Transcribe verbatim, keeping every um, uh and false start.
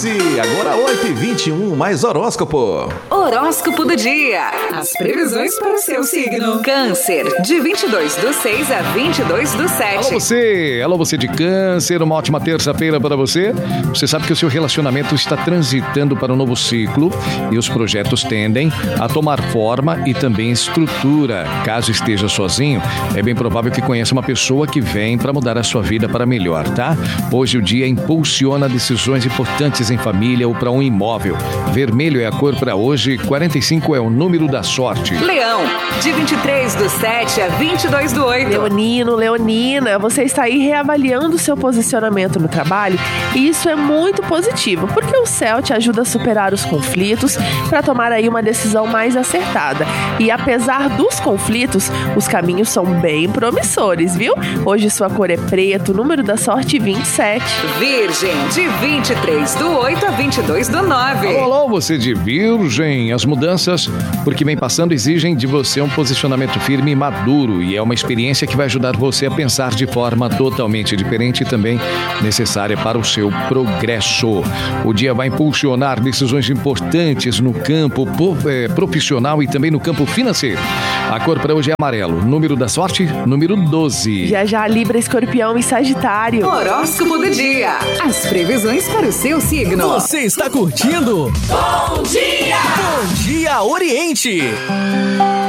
Agora oito e vinte e um, mais horóscopo. Horóscopo do dia. As previsões para o seu signo. Câncer, de vinte e dois do seis a vinte e dois do sete. Alô você, alô você de Câncer, uma ótima terça-feira para você. Você sabe que o seu relacionamento está transitando para um novo ciclo e os projetos tendem a tomar forma e também estrutura. Caso esteja sozinho, é bem provável que conheça uma pessoa que vem para mudar a sua vida para melhor, tá? Hoje o dia impulsiona decisões importantes em família ou para um imóvel. Vermelho é a cor para hoje, quarenta e cinco é o número da sorte. Leão, de vinte e três do sete a vinte e dois do oito. Leonino, Leonina, você está aí reavaliando o seu posicionamento no trabalho e isso é muito positivo, porque o céu te ajuda a superar os conflitos para tomar aí uma decisão mais acertada. E apesar dos conflitos, os caminhos são bem promissores, viu? Hoje sua cor é preto, número da sorte vinte e sete. Virgem, de vinte e três do oito a vinte e dois do nove. Alô, alô, você de Virgem. As mudanças, porque vem passando, exigem de você um posicionamento firme e maduro, e é uma experiência que vai ajudar você a pensar de forma totalmente diferente e também necessária para o seu progresso. O dia vai impulsionar decisões importantes no campo profissional e também no campo financeiro. A cor para hoje é amarelo. Número da sorte, número doze. Já já Libra, Escorpião e Sagitário. Horóscopo do dia. As previsões para o seu signo. Você está curtindo? Bom dia! Bom Dia Oriente!